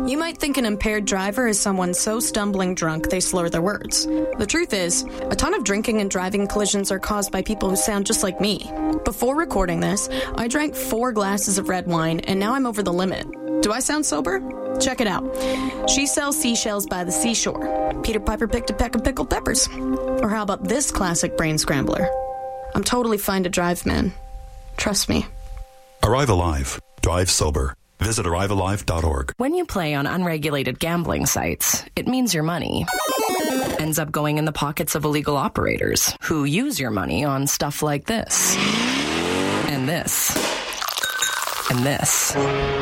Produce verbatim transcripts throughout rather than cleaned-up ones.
You might think an impaired driver is someone so stumbling drunk they slur their words. The truth is, a ton of drinking and driving collisions are caused by people who sound just like me. Before recording this, I drank four glasses of red wine, and now I'm over the limit. Do I sound sober? Check it out. She sells seashells by the seashore. Peter Piper picked a peck of pickled peppers. Or how about this classic brain scrambler? I'm totally fine to drive, man. Trust me. Arrive alive. Drive sober. Visit arrive alive dot org. When you play on unregulated gambling sites, it means your money ends up going in the pockets of illegal operators who use your money on stuff like this. And this. And this.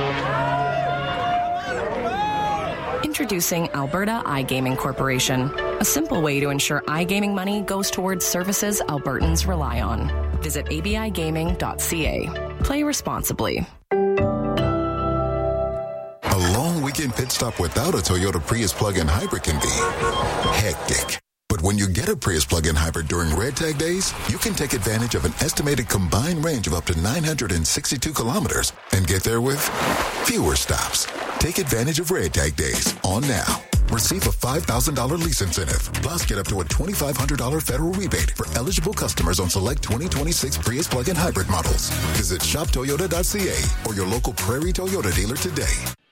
Introducing Alberta iGaming Corporation, a simple way to ensure iGaming money goes towards services Albertans rely on. Visit a b i gaming dot c a. Play responsibly. A long weekend pit stop without a Toyota Prius plug-in hybrid can be hectic. But when you get a Prius plug-in hybrid during Red Tag days, you can take advantage of an estimated combined range of up to nine hundred sixty-two kilometers and get there with fewer stops. Take advantage of Red Tag days on now. Receive a five thousand dollars lease incentive, plus get up to a twenty-five hundred dollars federal rebate for eligible customers on select twenty twenty-six Prius plug-in hybrid models. Visit shop toyota dot c a or your local Prairie Toyota dealer today.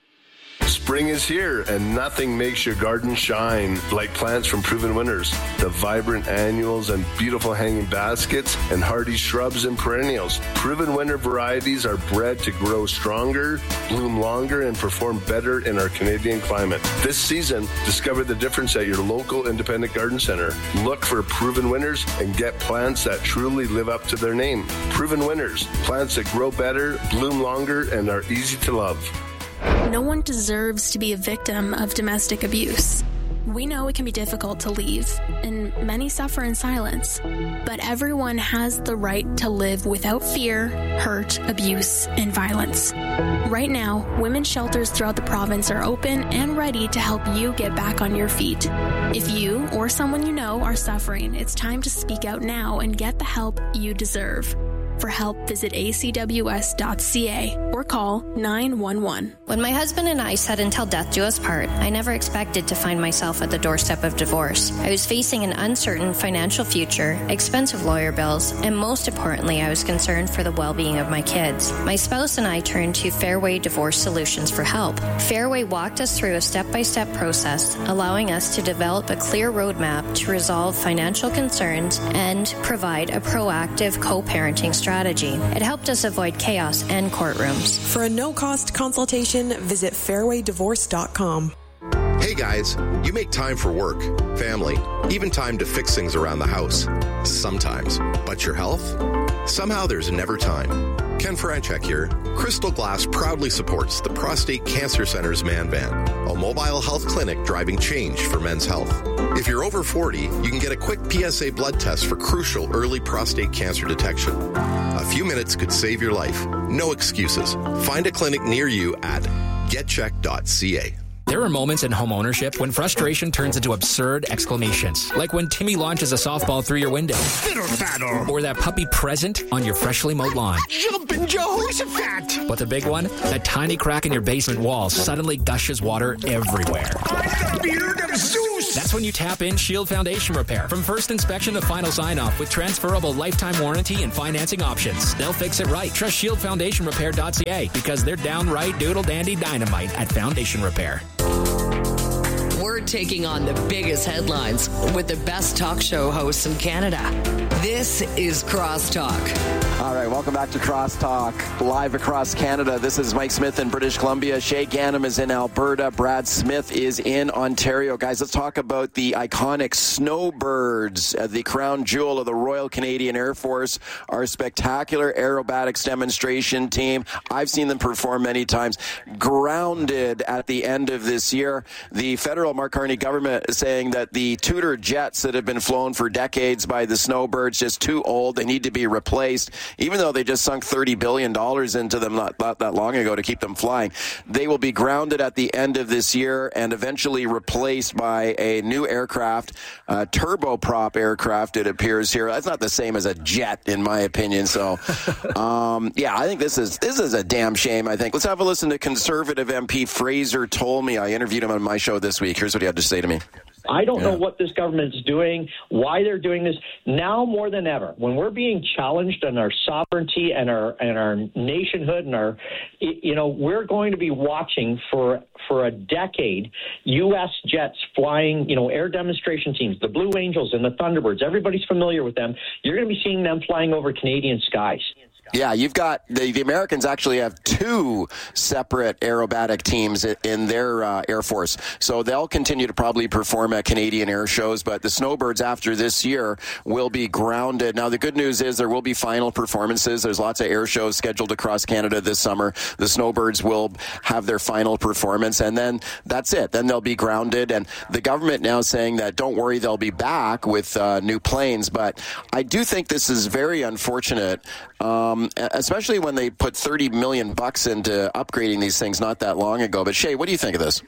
Spring is here, and nothing makes your garden shine like plants from Proven Winners. The vibrant annuals and beautiful hanging baskets and hardy shrubs and perennials. Proven Winner varieties are bred to grow stronger, bloom longer, and perform better in our Canadian climate. This season, discover the difference at your local independent garden center. Look for Proven Winners and get plants that truly live up to their name. Proven Winners, plants that grow better, bloom longer, and are easy to love. No one deserves to be a victim of domestic abuse. We know it can be difficult to leave, and many suffer in silence. But everyone has the right to live without fear, hurt, abuse, and violence. Right now, women's shelters throughout the province are open and ready to help you get back on your feet. If you or someone you know are suffering, it's time to speak out now and get the help you deserve. For help, visit a c w s dot c a or call nine one one. When my husband and I said until death do us part, I never expected to find myself at the doorstep of divorce. I was facing an uncertain financial future, expensive lawyer bills, and most importantly, I was concerned for the well-being of my kids. My spouse and I turned to Fairway Divorce Solutions for help. Fairway walked us through a step-by-step process, allowing us to develop a clear roadmap to resolve financial concerns and provide a proactive co-parenting strategy. It helped us avoid chaos and courtrooms. For a no-cost consultation, visit fairway divorce dot com. Hey guys, you make time for work, family, even time to fix things around the house. Sometimes. But your health? Somehow there's never time. Ken Franchek here. Crystal Glass proudly supports the Prostate Cancer Center's Man Van, a mobile health clinic driving change for men's health. If you're over forty, you can get a quick P S A blood test for crucial early prostate cancer detection. A few minutes could save your life. No excuses. Find a clinic near you at get check dot c a. There are moments in home ownership when frustration turns into absurd exclamations, like when Timmy launches a softball through your window, or that puppy present on your freshly mowed lawn. Jumpin' Jehoshaphat! But the big one, that tiny crack in your basement wall suddenly gushes water everywhere. I'm the beard of Zeus! That's when you tap in Shield Foundation Repair. From first inspection to final sign-off with transferable lifetime warranty and financing options. They'll fix it right. Trust shield foundation repair dot c a because they're downright doodle-dandy dynamite at Foundation Repair. We're taking on the biggest headlines with the best talk show hosts in Canada. This is Crosstalk. All right, welcome back to Crosstalk, live across Canada. This is Mike Smith in British Columbia. Shay Ganem is in Alberta. Brad Smith is in Ontario. Guys, let's talk about the iconic Snowbirds, uh, the crown jewel of the Royal Canadian Air Force, our spectacular aerobatics demonstration team. I've seen them perform many times. Grounded at the end of this year. The federal Mark Carney government is saying that the Tudor jets that have been flown for decades by the Snowbirds snowbirds just too old. They need to be replaced. Even though they just sunk thirty billion dollars into them not, not that long ago to keep them flying, they will be grounded at the end of this year and eventually replaced by a new aircraft, uh, turboprop aircraft, it appears here. That's not the same as a jet, in my opinion. So, um, yeah, I think this is this is a damn shame, I think. Let's have a listen to Conservative M P Fraser Tolmie. I interviewed him on my show this week. Here's what he had to say to me. I don't yeah. know what this government is doing, why they're doing this. Now more than ever, when we're being challenged on our sovereignty and our and our nationhood and our, you know, we're going to be watching for for a decade U S jets flying, you know, air demonstration teams, the Blue Angels and the Thunderbirds. Everybody's familiar with them. You're going to be seeing them flying over Canadian skies. Yeah, you've got the, the Americans actually have two separate aerobatic teams in their uh, Air Force. So they'll continue to probably perform at Canadian air shows, but the Snowbirds after this year will be grounded. Now, the good news is there will be final performances. There's lots of air shows scheduled across Canada this summer. The Snowbirds will have their final performance, and then that's it. Then they'll be grounded. And the government now saying that, don't worry, they'll be back with uh, new planes. But I do think this is very unfortunate. Um, especially when they put thirty million bucks into upgrading these things not that long ago. But Shay, what do you think of this?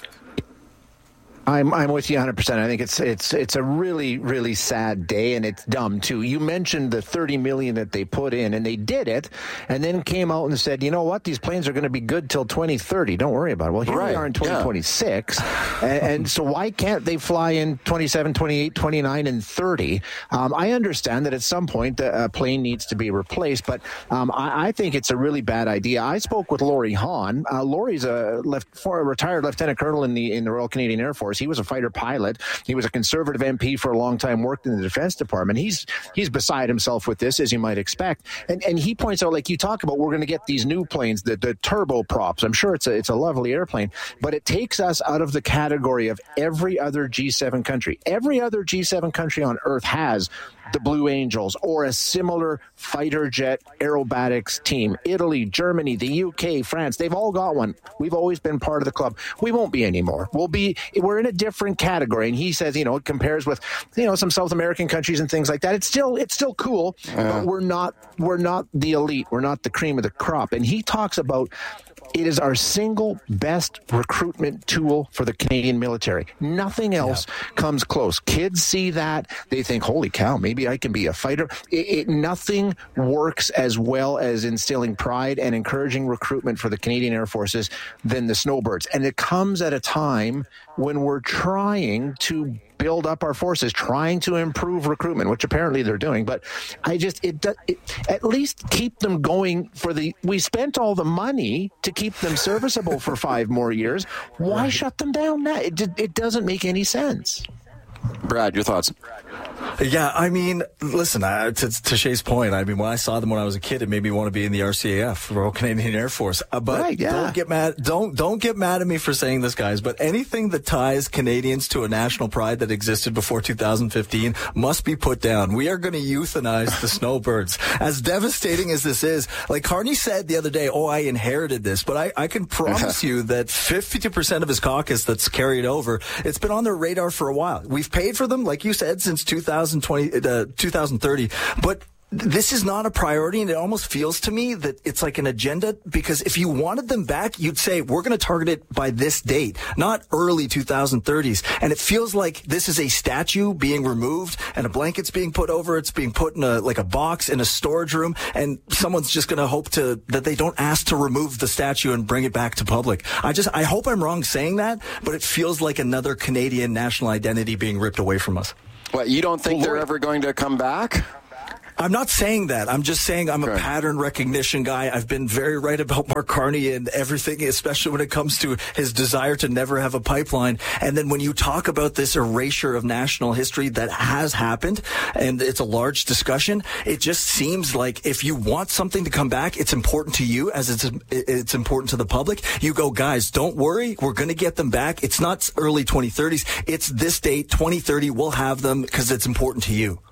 I'm I'm with you one hundred percent. I think it's it's it's a really really sad day, and it's dumb too. You mentioned the thirty million that they put in, and they did it, and then came out and said, you know what, these planes are going to be good till twenty thirty. Don't worry about it. Well, here right. we are in twenty twenty-six, yeah. and, and so why can't they fly in twenty-seven, twenty-eight, twenty-nine, and thirty? Um, I understand that at some point a plane needs to be replaced, but um, I, I think it's a really bad idea. I spoke with Laurie Hahn. Uh, Laurie's a left, for a retired lieutenant colonel in the in the Royal Canadian Air Force. He was a fighter pilot. He was a Conservative M P for a long time, worked in the Defense Department. He's he's beside himself with this, as you might expect. And and he points out, like you talk about, we're going to get these new planes, the, the turboprops. I'm sure it's a, it's a lovely airplane, but it takes us out of the category of every other G seven country. Every other G seven country on Earth has the Blue Angels or a similar fighter jet aerobatics team. Italy, Germany, the U K, France, they've all got one. We've always been part of the club. We won't be anymore. We'll be, we're in a different category. And he says, you know, it compares with, you know, some South American countries and things like that. It's still, it's still cool, uh, but we're not, we're not the elite. We're not the cream of the crop. And he talks about, it is our single best recruitment tool for the Canadian military. Nothing else yeah. comes close. Kids see that. They think, holy cow, maybe I can be a fighter. It, it, nothing works as well as instilling pride and encouraging recruitment for the Canadian Air Forces than the Snowbirds. And it comes at a time when we're trying to build up our forces, trying to improve recruitment, which apparently they're doing. But I just, it, it at least keep them going for the, we spent all the money to keep them serviceable for five more years. Why right. shut them down now? It, it doesn't make any sense. Brad, your thoughts? Yeah, I mean, listen, uh, to, to Shay's point, I mean, when I saw them when I was a kid, it made me want to be in the R C A F, Royal Canadian Air Force. Uh, but right, yeah. don't get mad, don't don't get mad at me for saying this, guys. But anything that ties Canadians to a national pride that existed before two thousand fifteen must be put down. We are going to euthanize the Snowbirds. As devastating as this is, like Carney said the other day, oh, I inherited this, but I, I can promise you that fifty percent of his caucus that's carried over, it's been on their radar for a while. We've paid for them, like you said, since two thousand twenty, uh, two thousand thirty, but this is not a priority, and it almost feels to me that it's like an agenda, because if you wanted them back, you'd say, we're going to target it by this date, not early two thousand thirties. And it feels like this is a statue being removed and a blanket's being put over. It's being put in a, like a box in a storage room, and someone's just going to hope to, that they don't ask to remove the statue and bring it back to public. I just, I hope I'm wrong saying that, but it feels like another Canadian national identity being ripped away from us. What, you don't think well, they're ever going to come back? I'm not saying that. I'm just saying I'm a pattern recognition guy. I've been very right about Mark Carney and everything, especially when it comes to his desire to never have a pipeline. And then when you talk about this erasure of national history that has happened, and it's a large discussion, it just seems like if you want something to come back, it's important to you as it's it's important to the public. You go, guys, don't worry. We're going to get them back. It's not early twenty thirties. It's this date, twenty thirty. We'll have them because it's important to you.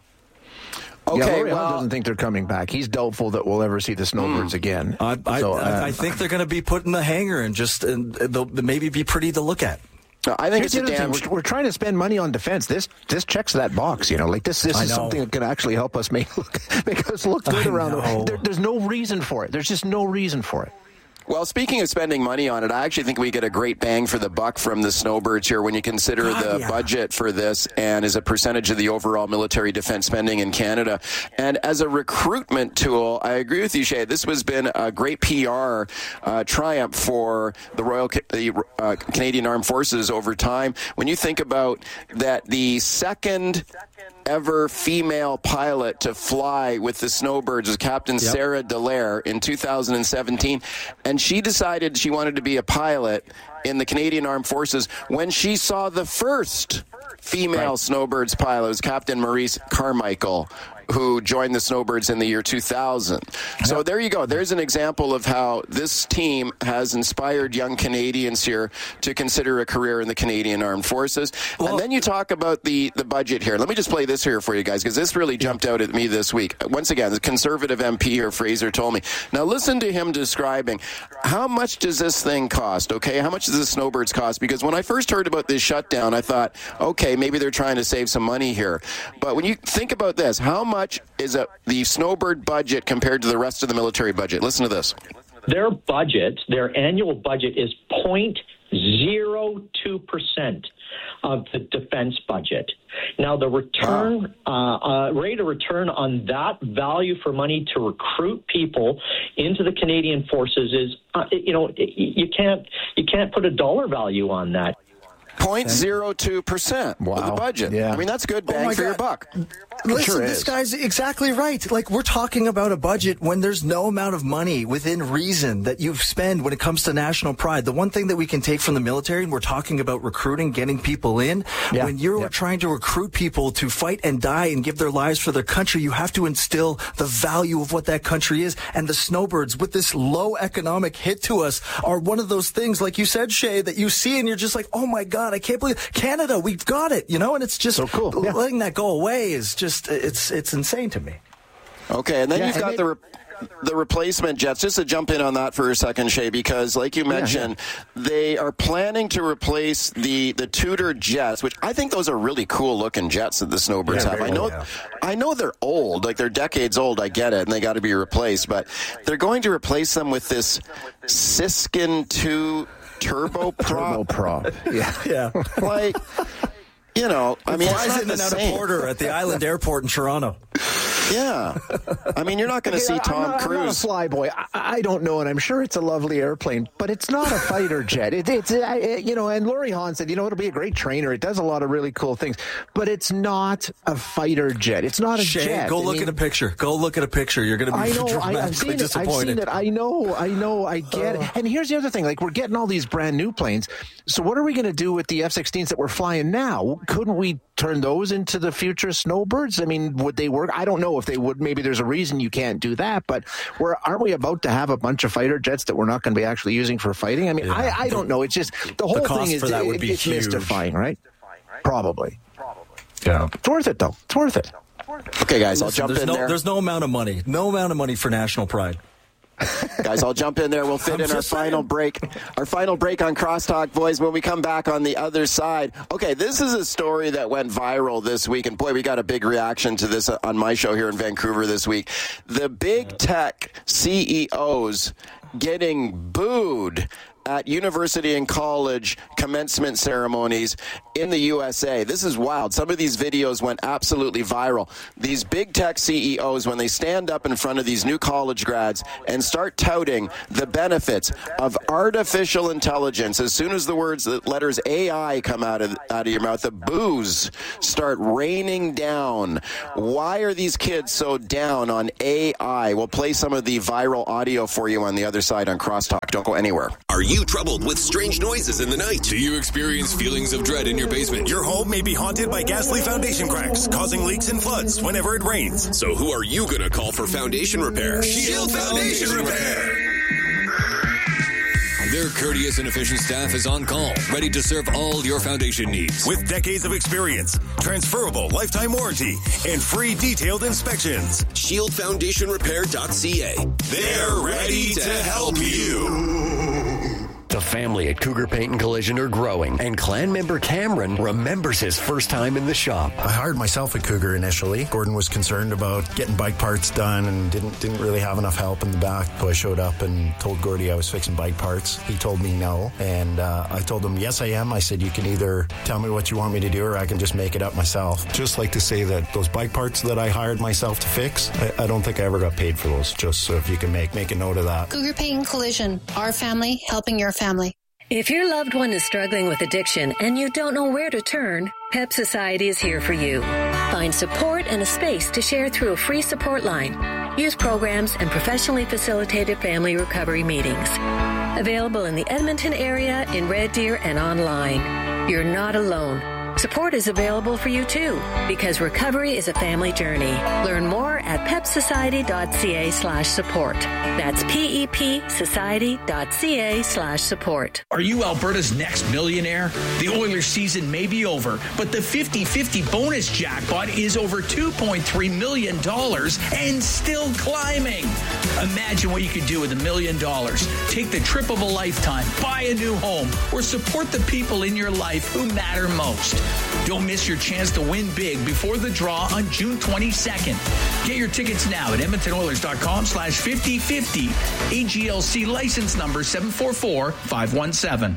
Okay, yeah, Laurie well, doesn't think they're coming back. He's doubtful that we'll ever see the Snowbirds mm, again. I, I, so, uh, I think they're going to be put in the hangar and just and they'll maybe be pretty to look at. No, I think Here's it's a damn. We're, we're trying to spend money on defense. This this checks that box. You know, like this. This I is know. something that can actually help us make look, make us look good I around know. the world. There, there's no reason for it. There's just no reason for it. Well, speaking of spending money on it, I actually think we get a great bang for the buck from the Snowbirds here when you consider God, the yeah. budget for this and as a percentage of the overall military defense spending in Canada. And as a recruitment tool, I agree with you, Shay. This has been a great P R uh, triumph for the Royal the, uh, Canadian Armed Forces over time. When you think about that, the second ever female pilot to fly with the Snowbirds was Captain yep. Sarah Dallaire in two thousand seventeen, and she decided she wanted to be a pilot in the Canadian Armed Forces when she saw the first female right. Snowbirds pilot. It was Captain Maurice Carmichael, who joined the Snowbirds in the year two thousand. So there you go. There's an example of how this team has inspired young Canadians here to consider a career in the Canadian Armed Forces. Well, and then you talk about the, the budget here. Let me just play this here for you guys, because this really jumped out at me this week. Once again, the Conservative M P here, Fraser, told me. Now listen to him describing how much does this thing cost, okay? How much does the Snowbirds cost? Because when I first heard about this shutdown, I thought, okay, maybe they're trying to save some money here. But when you think about this, how much much is a, the Snowbird budget compared to the rest of the military budget? Listen to this. Their budget, their annual budget is zero point zero two percent of the defense budget. Now, the return, wow. uh, uh, rate of return on that value for money to recruit people into the Canadian Forces is, uh, you know, you can't you can't put a dollar value on that. zero point zero two percent wow. of the budget. Yeah. I mean, that's good bang oh for God. your buck. Listen, sure this is. guy's exactly right. Like, we're talking about a budget when there's no amount of money within reason that you spend when it comes to national pride. The one thing that we can take from the military, and we're talking about recruiting, getting people in, yeah. when you're yeah. trying to recruit people to fight and die and give their lives for their country, you have to instill the value of what that country is. And the Snowbirds, with this low economic hit to us, are one of those things, like you said, Shay, that you see and you're just like, oh my God, I can't believe Canada, we've got it, you know? And it's just so cool. Yeah. letting that go away is just it's it's insane to me. Okay, and then yeah, you've got they, the re- the replacement jets. Just to jump in on that for a second, Shay, because like you mentioned, yeah, yeah. they are planning to replace the the Tudor jets, which I think those are really cool looking jets that the Snowbirds yeah, have. I know, yeah. I know they're old, like they're decades old. I get it, and they got to be replaced, but they're going to replace them with this Siskin two turboprop. Turboprop, yeah, yeah, like. You know, I mean, flies in and out of Porter at the Island Airport in Toronto. Yeah. I mean, you're not going to okay, see Tom I'm not, Cruise. I'm not a flyboy. I, I don't know, and I'm sure it's a lovely airplane, but it's not a fighter jet. It, it's, it, you know, and Laurie Hahn said, you know, it'll be a great trainer. It does a lot of really cool things, but it's not a fighter jet. It's not a Shay, jet. Go I look mean, at a picture. Go look at a picture. You're going to be I know, dramatically I, I've seen disappointed. It. I've seen it. I know, I know, I get uh, it. And here's the other thing. Like, we're getting all these brand new planes. So what are we going to do with the F sixteens that we're flying now? Couldn't we turn those into the future Snowbirds? I mean, would they work? I don't know if they would. Maybe there's a reason you can't do that, but we're, aren't we about to have a bunch of fighter jets that we're not going to be actually using for fighting? I mean, yeah. I, I don't know. It's just the whole the cost thing is for that it, would be it's huge. mystifying, right? Probably. Yeah. It's worth it, though. It's worth it. Okay, guys, Listen, I'll jump there's in no, there. There's no amount of money. No amount of money for national pride. Guys, I'll jump in there. We'll fit I'm in our final saying. break. Our final break on Crosstalk, boys, when we come back on the other side. Okay, this is a story that went viral this week, and boy, we got a big reaction to this on my show here in Vancouver this week. The big tech C E Os getting booed at university and college commencement ceremonies in the U S A. This is wild. Some of these videos went absolutely viral. These big tech C E Os, when they stand up in front of these new college grads and start touting the benefits of artificial intelligence, as soon as the words, the letters A I come out of, out of your mouth, the boos start raining down. Why are these kids so down on A I? We'll play some of the viral audio for you on the other side on Crosstalk. Don't go anywhere. Are you troubled with strange noises in the night? Do you experience feelings of dread in your basement? Your home may be haunted by ghastly foundation cracks, causing leaks and floods whenever it rains. So who are you going to call for foundation repair? Shield Foundation Repair! Their courteous and efficient staff is on call, ready to serve all your foundation needs. With decades of experience, transferable lifetime warranty, and free detailed inspections. shield foundation repair dot c a. They're ready to help you. The family at Cougar Paint and Collision are growing, and clan member Cameron remembers his first time in the shop. I hired myself at Cougar initially. Gordon was concerned about getting bike parts done and didn't didn't really have enough help in the back. So I showed up and told Gordy I was fixing bike parts. He told me no, and uh, I told him, yes, I am. I said, you can either tell me what you want me to do or I can just make it up myself. Just like to say that those bike parts that I hired myself to fix, I, I don't think I ever got paid for those. Just so if you can make, make a note of that. Cougar Paint and Collision. Our family helping your family. If your loved one is struggling with addiction and you don't know where to turn, Pep Society is here for you. Find support and a space to share through a free support line, youth programs, and professionally facilitated family recovery meetings. Available in the Edmonton area, in Red Deer, and online. You're not alone. Support is available for you too, because recovery is a family journey. Learn more at pepsociety.ca slash support. That's P-E-P society.ca slash support. Are you Alberta's next millionaire? The Oilers season may be over, but the fifty-fifty bonus jackpot is over two point three million dollars and still climbing. Imagine what you could do with a million dollars. Take the trip of a lifetime, buy a new home, or support the people in your life who matter most. Don't miss your chance to win big before the draw on June twenty-second. Get your tickets now at edmontonoilers.com slash 5050. A G L C license number seven four four five one seven.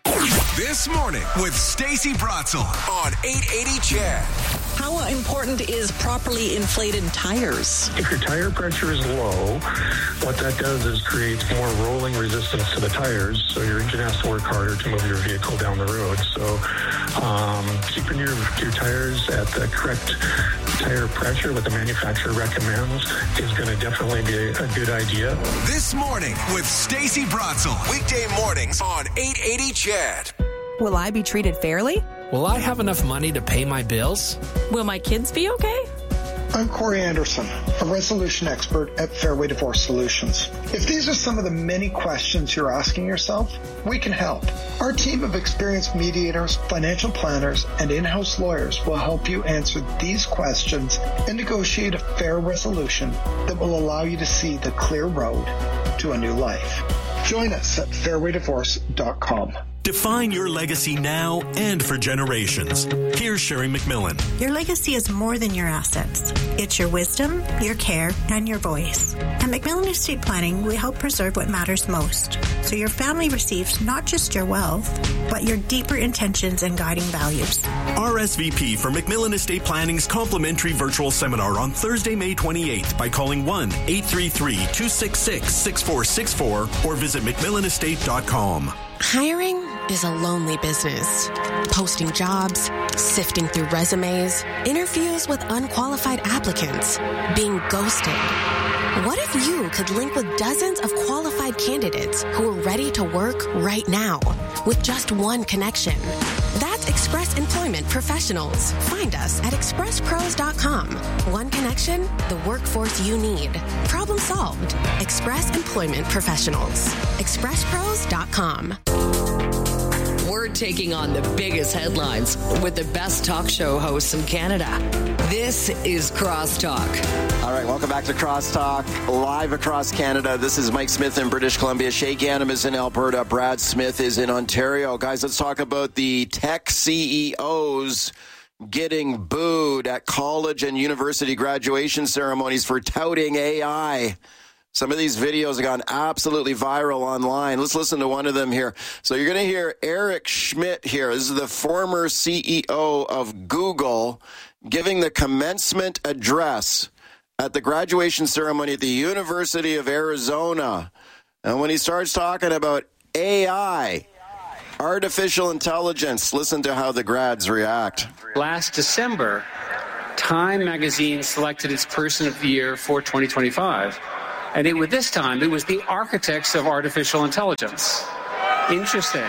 This morning with Stacey Bratzel on eight eighty C H E D. How important is properly inflated tires? If your tire pressure is low, what that does is create more rolling resistance to the tires, so your engine has to work harder to move your vehicle down the road. So um, keeping your, your tires at the correct tire pressure, what the manufacturer recommends, is going to definitely be a, a good idea. This morning with Stacey Bratzel. Weekday mornings on eight eighty C H E D. Will I be treated fairly? Will I have enough money to pay my bills? Will my kids be okay? I'm Corey Anderson, a resolution expert at Fairway Divorce Solutions. If these are some of the many questions you're asking yourself, we can help. Our team of experienced mediators, financial planners, and in-house lawyers will help you answer these questions and negotiate a fair resolution that will allow you to see the clear road to a new life. Join us at fairway divorce dot com. Define your legacy now and for generations. Here's Sherry McMillan. Your legacy is more than your assets. It's your wisdom, your care, and your voice. At McMillan Estate Planning, we help preserve what matters most, so your family receives not just your wealth, but your deeper intentions and guiding values. R S V P for McMillan Estate Planning's complimentary virtual seminar on Thursday, May twenty-eighth by calling one eight three three, two six six, six four six four or visit mcmillan estate dot com. Hiring is a lonely business. Posting jobs, sifting through resumes, interviews with unqualified applicants, being ghosted. What if you could link with dozens of qualified candidates who are ready to work right now with just one connection? That's Express Employment Professionals. Find us at express pros dot com. One connection, the workforce you need. Problem solved. Express Employment Professionals. express pros dot com. We're taking on the biggest headlines with the best talk show hosts in Canada. This is Crosstalk. All right, welcome back to Crosstalk, live across Canada. This is Mike Smith in British Columbia. Shay Ganem is in Alberta. Brad Smith is in Ontario. Guys, let's talk about the tech C E Os getting booed at college and university graduation ceremonies for touting A I. Some of these videos have gone absolutely viral online. Let's listen to one of them here. So you're going to hear Eric Schmidt here. This is the former C E O of Google giving the commencement address at the graduation ceremony at the University of Arizona. And when he starts talking about A I, artificial intelligence, listen to how the grads react. Last December, Time magazine selected its Person of the Year for twenty twenty-five. And it was this time, it was the architects of artificial intelligence. Interesting.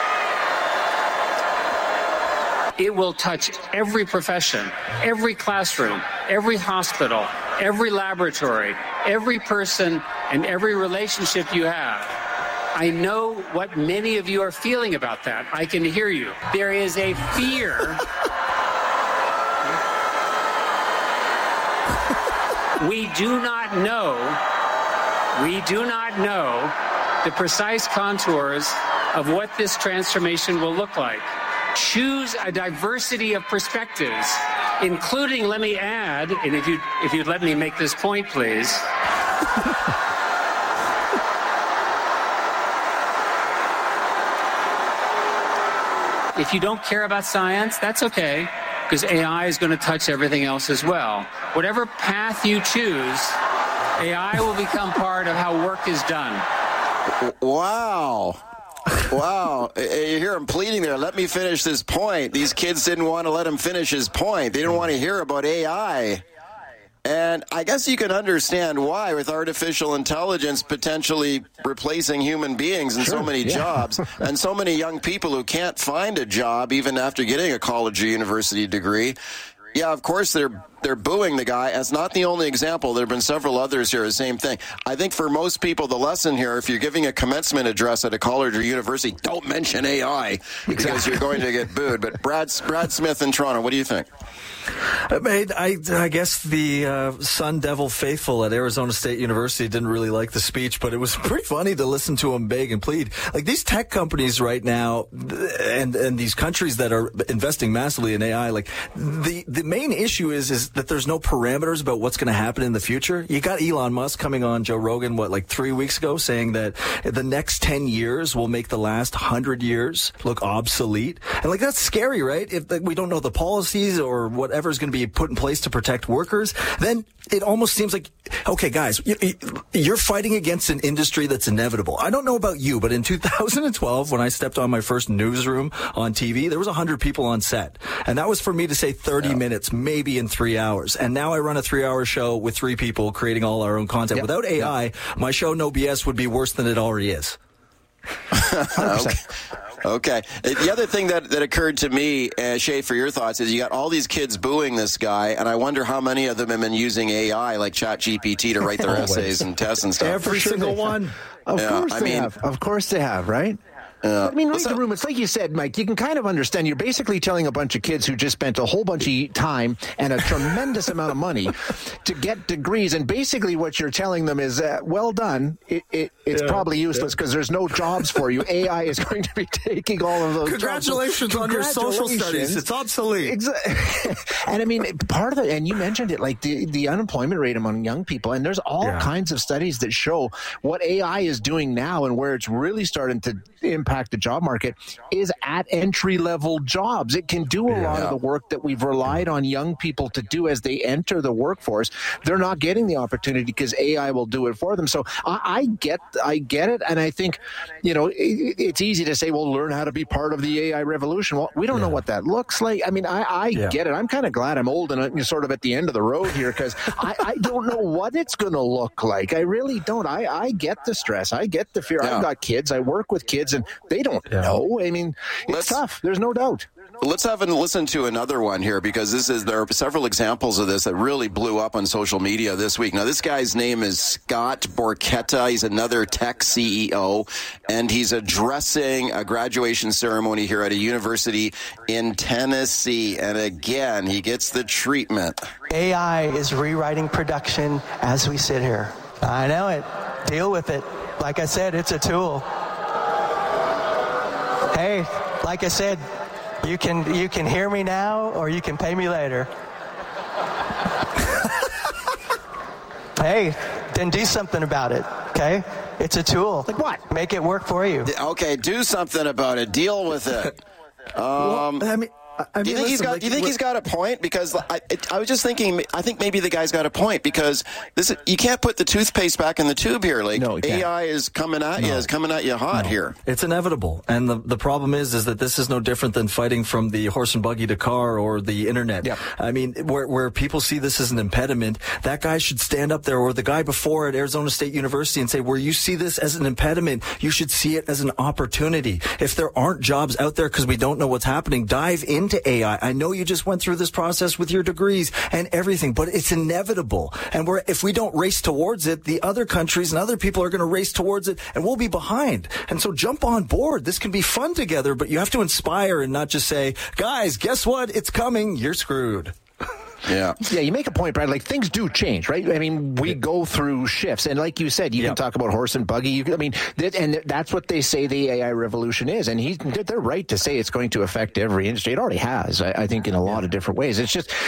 It will touch every profession, every classroom, every hospital, every laboratory, every person, and every relationship you have. I know what many of you are feeling about that. I can hear you. There is a fear. We do not know, we do not know the precise contours of what this transformation will look like. Choose a diversity of perspectives, including, let me add, and if you'd, if you'd let me make this point, please. If you don't care about science, that's okay, because A I is going to touch everything else as well. Whatever path you choose, A I will become part of how work is done. Wow. Wow. You hear him pleading there. Let me finish this point. These kids didn't want to let him finish his point. They didn't want to hear about A I. And I guess you can understand why, with artificial intelligence potentially replacing human beings in sure, so many yeah. jobs, and so many young people who can't find a job even after getting a college or university degree. Yeah, of course they're they're booing the guy. That's not the only example. There have been several others here, the same thing. I think for most people, the lesson here, if you're giving a commencement address at a college or university, don't mention A I because exactly. you're going to get booed. But Brad, Brad Smith in Toronto, what do you think? I, made, I, I guess the uh, Sun Devil faithful at Arizona State University didn't really like the speech, but it was pretty funny to listen to him beg and plead. Like these tech companies right now, and and these countries that are investing massively in A I, like the the main issue is is that there's no parameters about what's going to happen in the future. You got Elon Musk coming on Joe Rogan, what, like three weeks ago, saying that the next ten years will make the last one hundred years look obsolete. And like that's scary, right? If like, we don't know the policies or whatever is going to be put in place to protect workers, then it almost seems like, okay, guys, you're fighting against an industry that's inevitable. I don't know about you, but in two thousand twelve, when I stepped on my first newsroom on T V, there was one hundred people on set. And that was for me to say thirty yeah. minutes, maybe in three hours. And now I run a three-hour show with three people creating all our own content. Yep. Without A I, yep. my show, No B S, would be worse than it already is. okay. Okay. The other thing that, that occurred to me, uh, Shay, for your thoughts, is you got all these kids booing this guy, and I wonder how many of them have been using A I, like ChatGPT, to write their essays and tests and stuff. Every sure single one. Of yeah, course I they mean, have. Of course they have, right? Uh, I mean, read the room. It's like you said, Mike, you can kind of understand. You're basically telling a bunch of kids who just spent a whole bunch of time and a tremendous amount of money to get degrees. And basically what you're telling them is, uh, well done. It, it, it's yeah, probably useless because yeah. there's no jobs for you. A I is going to be taking all of those Congratulations jobs. on Congratulations. your social studies. It's obsolete. Exactly. And I mean, part of it, and you mentioned it, like the, the unemployment rate among young people. And there's all yeah. kinds of studies that show what A I is doing now and where it's really starting to impact the job market is at entry-level jobs. It can do a yeah. lot of the work that we've relied on young people to do as they enter the workforce. They're not getting the opportunity because A I will do it for them. So I, I get I get it, and I think, you know, it, it's easy to say, well, learn how to be part of the A I revolution. Well, we don't yeah. know what that looks like. I mean, I, I yeah. get it. I'm kind of glad I'm old and sort of at the end of the road here because I, I don't know what it's going to look like. I really don't. I, I get the stress. I get the fear. Yeah. I've got kids. I work with kids, and they don't Yeah. No, I mean, it's let's, tough. There's no doubt. Let's have a listen to another one here because this is there are several examples of this that really blew up on social media this week. Now, this guy's name is Scott Borchetta. He's another tech C E O, and he's addressing a graduation ceremony here at a university in Tennessee. And again, he gets the treatment. A I is rewriting production as we sit here. I know it. Deal with it. Like I said, it's a tool. Hey, like I said, you can you can hear me now or you can pay me later. Hey, then do something about it, okay? It's a tool. Like what? Make it work for you. Okay, do something about it. Deal with it. Um, well, I mean, I mean, do you think listen, he's got? like, do you think he's got a point? Because I, it, I was just thinking. I think maybe the guy's got a point because this you can't put the toothpaste back in the tube here. Like no, A I is coming at no. you, is coming at you hot no. here. It's inevitable, and the the problem is, is that this is no different than fighting from the horse and buggy to car or the internet. Yep. I mean, where where people see this as an impediment, that guy should stand up there, or the guy before at Arizona State University, and say, where you see this as an impediment, you should see it as an opportunity. If there aren't jobs out there because we don't know what's happening, dive into A I. I know you just went through this process with your degrees and everything, but it's inevitable. And we're, if we don't race towards it, the other countries and other people are going to race towards it, and we'll be behind. And so jump on board. This can be fun together, but you have to inspire and not just say, guys, guess what? It's coming. You're screwed. Yeah. Yeah, you make a point, Brad. Like, things do change, right? I mean, we go through shifts. And like you said, you yep. can talk about horse and buggy. You can, I mean, th- and that's what they say the A I revolution is. And he, they're right to say it's going to affect every industry. It already has, I, I think, in a lot of different ways. It's just,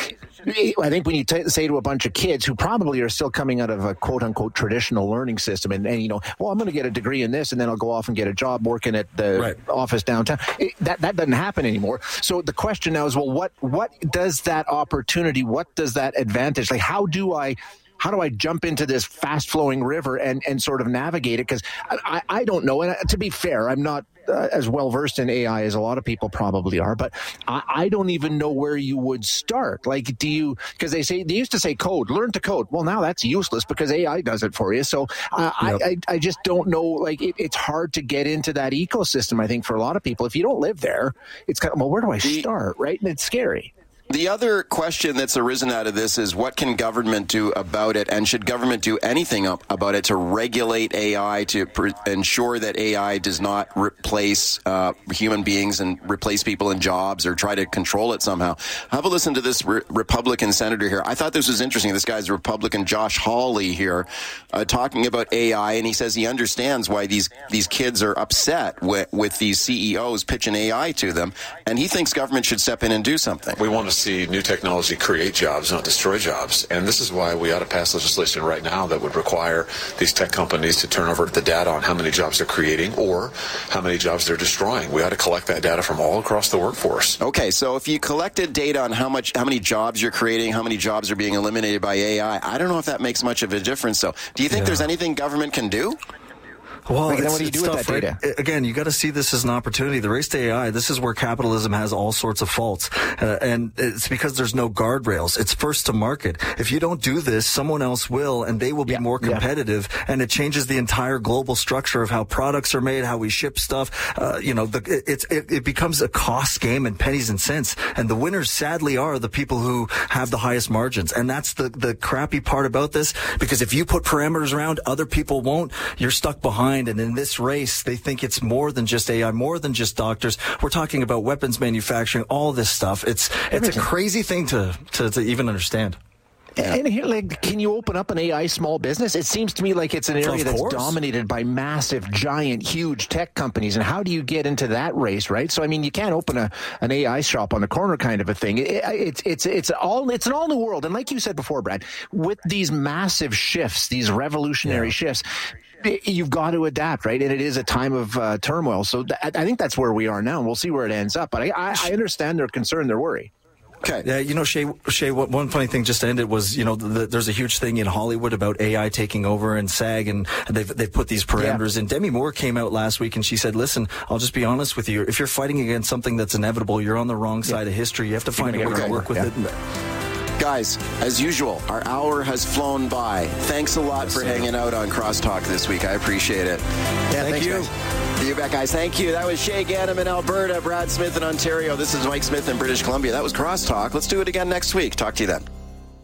I think when you t- say to a bunch of kids who probably are still coming out of a quote-unquote traditional learning system and, and you know, well, I'm going to get a degree in this and then I'll go off and get a job working at the right. office downtown. It, that, that doesn't happen anymore. So the question now is, well, what what does that opportunity, what does that advantage, like how do I how do I jump into this fast-flowing river and, and sort of navigate it? Because I, I don't know. And to be fair, I'm not uh, as well-versed in A I as a lot of people probably are, but I, I don't even know where you would start. Like, do you, because they say, they used to say code, learn to code. Well, now that's useless because A I does it for you. So uh, yep. I, I, I just don't know, like, it, it's hard to get into that ecosystem, I think, for a lot of people. If you don't live there, it's kind of, well, where do I start, right? And it's scary. The other question that's arisen out of this is what can government do about it, and should government do anything about it to regulate A I, to pr- ensure that A I does not replace uh, human beings and replace people in jobs or try to control it somehow? Have a listen to this re- Republican senator here. I thought this was interesting. This guy's Republican Josh Hawley here uh, talking about A I, and he says he understands why these, these kids are upset with, with these C E Os pitching A I to them, and he thinks government should step in and do something. We want to see new technology create jobs, not destroy jobs. And this is why we ought to pass legislation right now that would require these tech companies to turn over the data on how many jobs they're creating or how many jobs they're destroying. We ought to collect that data from all across the workforce. Okay, so if you collected data on how much, how many jobs you're creating, how many jobs are being eliminated by A I, I don't know if that makes much of a difference. So do you think yeah. there's anything government can do? Well, like, it's, what do you do with tough, that data? Right? Again, you got to see this as an opportunity. The race to A I, this is where capitalism has all sorts of faults. Uh, and it's because there's no guardrails. It's first to market. If you don't do this, someone else will, and they will be yeah, more competitive. Yeah. And it changes the entire global structure of how products are made, how we ship stuff. Uh, you know, the, it, it's, it, it becomes a cost game and pennies and cents. And the winners, sadly, are the people who have the highest margins. And that's the, the crappy part about this, because if you put parameters around, other people won't. You're stuck behind. And in this race, they think it's more than just A I, more than just doctors. We're talking about weapons manufacturing, all this stuff. It's it's Everything. a crazy thing to, to, to even understand. Yeah. And here, like, can you open up an A I small business? It seems to me like it's an area that's dominated by massive, giant, huge tech companies. And how do you get into that race, right? So, I mean, you can't open a an A I shop on the corner, kind of a thing. It, it's it's it's all it's an all new world. And like you said before, Brad, with these massive shifts, these revolutionary yeah. shifts, you've got to adapt, right? And it is a time of uh, turmoil. So th- I think that's where we are now. And we'll see where it ends up. But I, I, I understand their concern, their worry. Okay. Yeah, you know, Shay, Shay, one funny thing just ended was, you know, the, there's a huge thing in Hollywood about A I taking over and SAG, and they've, they've put these parameters yeah. in. Demi Moore came out last week and she said, listen, I'll just be honest with you. If you're fighting against something that's inevitable, you're on the wrong side yeah. of history. You have to find a way to work with yeah. it. Guys, as usual, our hour has flown by. Thanks a lot yes, for sir. hanging out on Crosstalk this week. I appreciate it. Yeah, thank thanks, you. Guys. You bet, guys. Thank you. That was Shay Ganem in Alberta, Brad Smith in Ontario. This is Mike Smith in British Columbia. That was Crosstalk. Let's do it again next week. Talk to you then.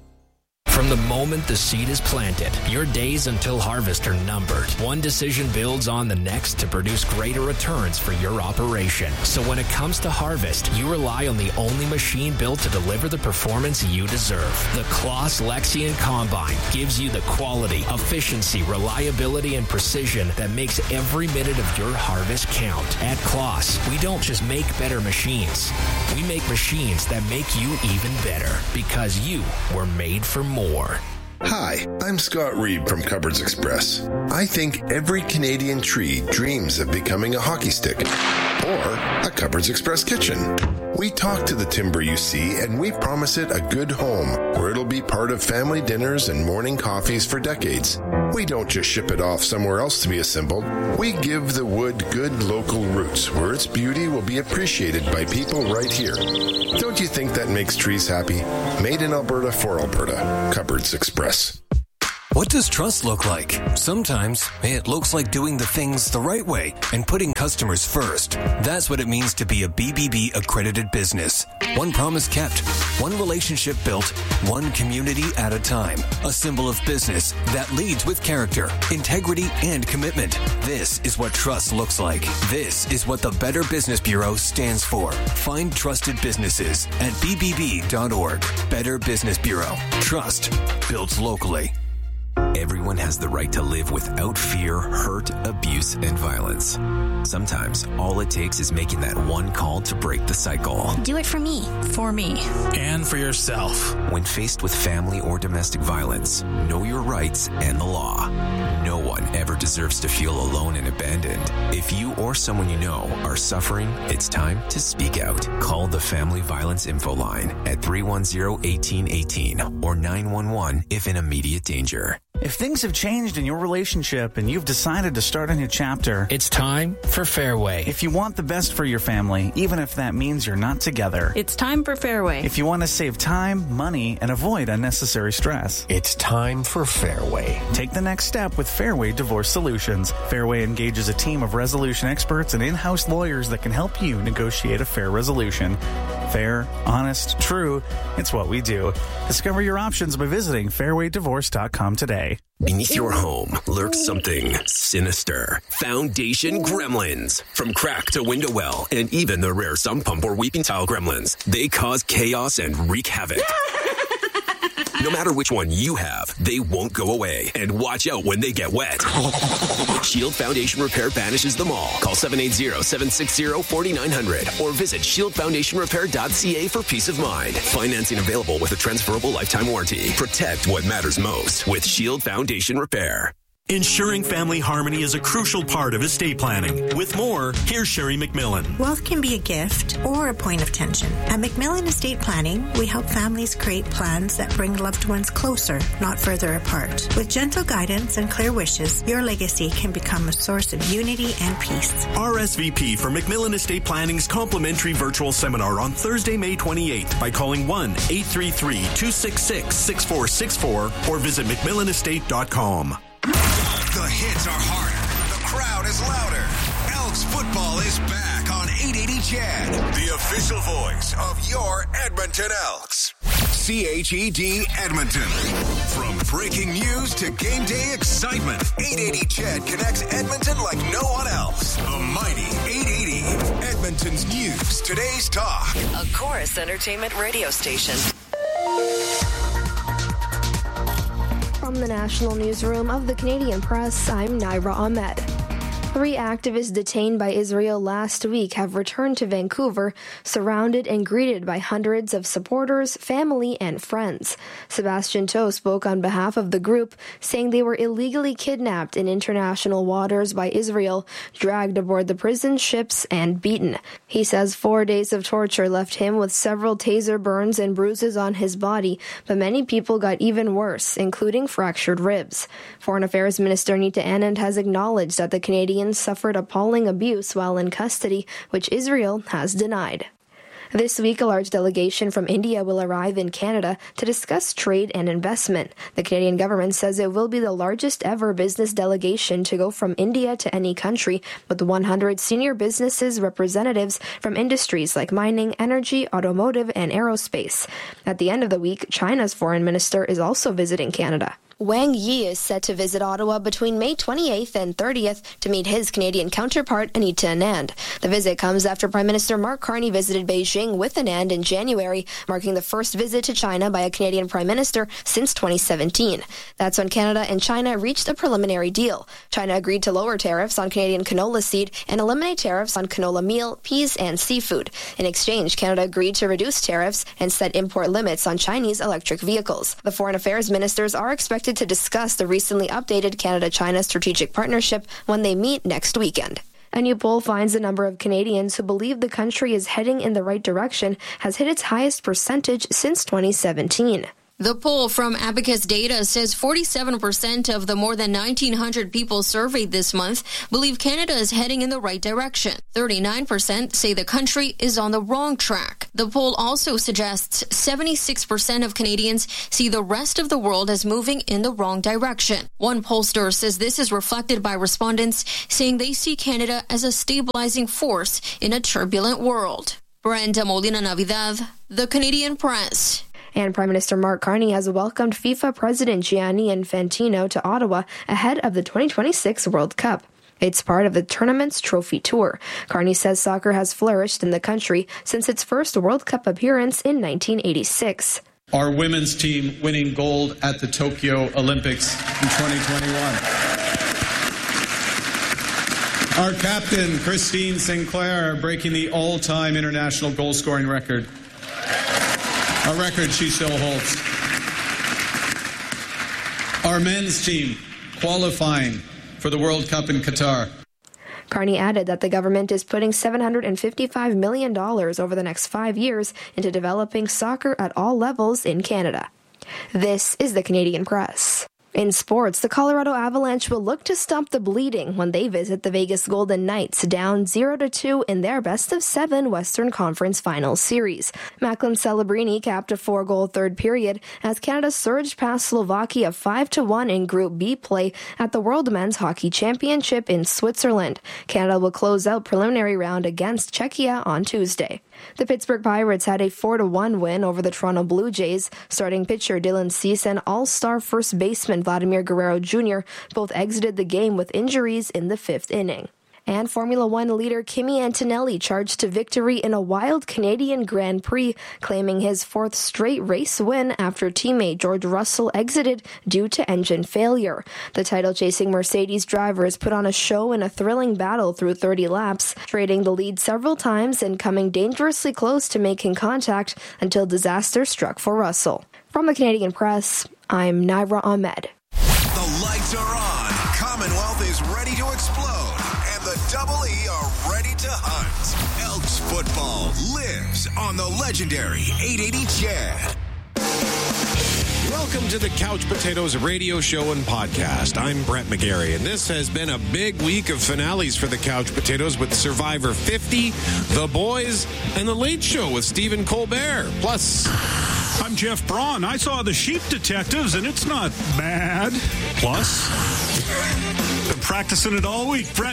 From the moment the seed is planted, your days until harvest are numbered. One decision builds on the next to produce greater returns for your operation. So when it comes to harvest, you rely on the only machine built to deliver the performance you deserve. The Claas Lexion Combine gives you the quality, efficiency, reliability, and precision that makes every minute of your harvest count. At Claas, we don't just make better machines. We make machines that make you even better, because you were made for more. Hi, I'm Scott Reed from Cupboards Express. I think every Canadian tree dreams of becoming a hockey stick or a Cupboards Express kitchen. We talk to the timber you see, and we promise it a good home where it'll be part of family dinners and morning coffees for decades. We don't just ship it off somewhere else to be assembled. We give the wood good local roots where its beauty will be appreciated by people right here. Don't you think that makes trees happy? Made in Alberta for Alberta. Cupboards Express. What does trust look like? Sometimes it looks like doing the things the right way and putting customers first. That's what it means to be a B B B accredited business. One promise kept. One relationship built, one community at a time. A symbol of business that leads with character, integrity, and commitment. This is what trust looks like. This is what the Better Business Bureau stands for. Find trusted businesses at b b b dot org. Better Business Bureau. Trust built locally. Everyone has the right to live without fear, hurt, abuse, and violence. Sometimes all it takes is making that one call to break the cycle. Do it for me. For me. And for yourself. When faced with family or domestic violence, know your rights and the law. No one ever deserves to feel alone and abandoned. If you or someone you know are suffering, it's time to speak out. Call the Family Violence Info Line at three one zero, one eight one eight or nine one one if in immediate danger. If things have changed in your relationship and you've decided to start a new chapter, it's time for Fairway. If you want the best for your family, even if that means you're not together, it's time for Fairway. If you want to save time, money, and avoid unnecessary stress, it's time for Fairway. Take the next step with Fairway Divorce Solutions. Fairway engages a team of resolution experts and in-house lawyers that can help you negotiate a fair resolution. Fair, honest, true, it's what we do. Discover your options by visiting fairway divorce dot com today. Beneath your home lurks something sinister. Foundation Gremlins. From crack to window well, and even the rare sump pump or weeping tile gremlins, they cause chaos and wreak havoc. No matter which one you have, they won't go away. And watch out when they get wet. Shield Foundation Repair banishes them all. Call seven eight zero, seven six zero, four nine zero zero or visit shield foundation repair dot c a for peace of mind. Financing available with a transferable lifetime warranty. Protect what matters most with Shield Foundation Repair. Ensuring family harmony is a crucial part of estate planning. With more, here's Sherry McMillan. Wealth can be a gift or a point of tension. At McMillan Estate Planning, we help families create plans that bring loved ones closer, not further apart. With gentle guidance and clear wishes, your legacy can become a source of unity and peace. R S V P for McMillan Estate Planning's complimentary virtual seminar on Thursday, May twenty-eighth by calling one eight three three, two six six, six four six four or visit mcmillan estate dot com. The hits are harder. The crowd is louder. Elks football is back on eight eighty C H E D, the official voice of your Edmonton Elks. C H E D Edmonton. From breaking news to game day excitement, eight eighty C H E D connects Edmonton like no one else. The mighty eight eighty. Edmonton's news, today's talk. A Chorus Entertainment radio station. From the National Newsroom of the Canadian Press, I'm Naira Ahmed. Three activists detained by Israel last week have returned to Vancouver, surrounded and greeted by hundreds of supporters, family, and friends. Sebastian Toe spoke on behalf of the group, saying they were illegally kidnapped in international waters by Israel, dragged aboard the prison ships, and beaten. He says four days of torture left him with several taser burns and bruises on his body, but many people got even worse, including fractured ribs. Foreign Affairs Minister Nita Anand has acknowledged that the Canadians suffered appalling abuse while in custody, which Israel has denied. This week, a large delegation from India will arrive in Canada to discuss trade and investment. The Canadian government says it will be the largest ever business delegation to go from India to any country, with one hundred senior businesses representatives from industries like mining, energy, automotive, and aerospace. At the end of the week, China's foreign minister is also visiting Canada. Wang Yi is set to visit Ottawa between May twenty-eighth and thirtieth to meet his Canadian counterpart, Anita Anand. The visit comes after Prime Minister Mark Carney visited Beijing with Anand in January, marking the first visit to China by a Canadian Prime Minister since twenty seventeen. That's when Canada and China reached a preliminary deal. China agreed to lower tariffs on Canadian canola seed and eliminate tariffs on canola meal, peas, and seafood. In exchange, Canada agreed to reduce tariffs and set import limits on Chinese electric vehicles. The foreign affairs ministers are expected to discuss the recently updated Canada-China strategic partnership when they meet next weekend. A new poll finds the number of Canadians who believe the country is heading in the right direction has hit its highest percentage since twenty seventeen. The poll from Abacus Data says forty-seven percent of the more than nineteen hundred people surveyed this month believe Canada is heading in the right direction. thirty-nine percent say the country is on the wrong track. The poll also suggests seventy-six percent of Canadians see the rest of the world as moving in the wrong direction. One pollster says this is reflected by respondents saying they see Canada as a stabilizing force in a turbulent world. Brenda Molina Navidad, The Canadian Press. And Prime Minister Mark Carney has welcomed FIFA President Gianni Infantino to Ottawa ahead of the twenty twenty-six World Cup. It's part of the tournament's trophy tour. Carney says soccer has flourished in the country since its first World Cup appearance in nineteen eighty-six. Our women's team winning gold at the Tokyo Olympics in twenty twenty-one. Our captain, Christine Sinclair, breaking the all-time international goal-scoring record. A record she still holds. Our men's team qualifying for the World Cup in Qatar. Carney added that the government is putting seven hundred fifty-five million dollars over the next five years into developing soccer at all levels in Canada. This is the Canadian Press. In sports, the Colorado Avalanche will look to stop the bleeding when they visit the Vegas Golden Knights, down zero to two in their best-of-seven Western Conference Finals series. Macklin Celebrini capped a four-goal third period as Canada surged past Slovakia five to one in Group B play at the World Men's Hockey Championship in Switzerland. Canada will close out preliminary round against Czechia on Tuesday. The Pittsburgh Pirates had a four to one win over the Toronto Blue Jays. Starting pitcher Dylan Cease and all-star first baseman Vladimir Guerrero Junior both exited the game with injuries in the fifth inning. And Formula One leader Kimi Antonelli charged to victory in a wild Canadian Grand Prix, claiming his fourth straight race win after teammate George Russell exited due to engine failure. The title-chasing Mercedes drivers put on a show in a thrilling battle through thirty laps, trading the lead several times and coming dangerously close to making contact until disaster struck for Russell. From the Canadian Press, I'm Naira Ahmed. The lights are on. Commonwealth is ready to explode. And the Double E are ready to hunt. Elks football lives on the legendary eight eighty C H E D. Welcome to the Couch Potatoes radio show and podcast. I'm Brett McGarry, and this has been a big week of finales for the Couch Potatoes with Survivor fifty, The Boys, and The Late Show with Stephen Colbert. Plus... I'm Jeff Braun. I saw The Sheep Detectives, and it's not bad. Plus, been practicing it all week, Brett.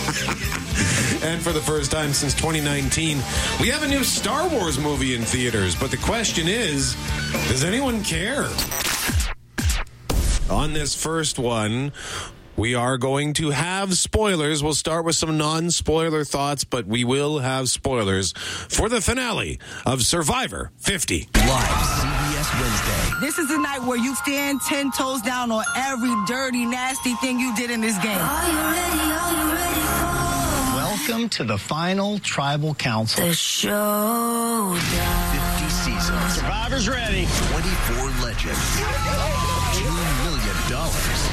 And for the first time since twenty nineteen, we have a new Star Wars movie in theaters. But the question is, does anyone care? On this first one, we are going to have spoilers. We'll start with some non-spoiler thoughts, but we will have spoilers for the finale of Survivor fifty. Live C B S Wednesday. This is the night where you stand ten toes down on every dirty, nasty thing you did in this game. Are you ready? Are you ready for? Welcome to the final Tribal Council. The showdown. fifty seasons. Survivor's ready. twenty-four legends. two million dollars.